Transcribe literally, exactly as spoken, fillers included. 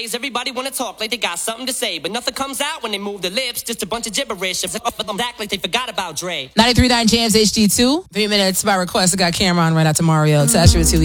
Nowadays, everybody wanna talk like they got something to say, but nothing comes out when they move their lips. Just a bunch of gibberish. Act like they forgot about Dre. ninety-three point nine Jams H D two. Three minutes by request. I got Cameron right out to Mario. Tasha with two.